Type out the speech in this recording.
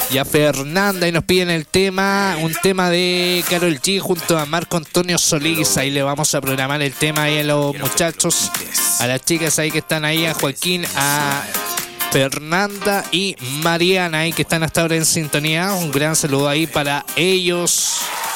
Y a Fernanda, y nos piden un tema de Karol G junto a Marco Antonio Solís. Ahí le vamos a programar el tema ahí a los muchachos, a las chicas ahí que están ahí, a Joaquín, a Fernanda y Mariana ahí que están hasta ahora en sintonía. Un gran saludo ahí para ellos.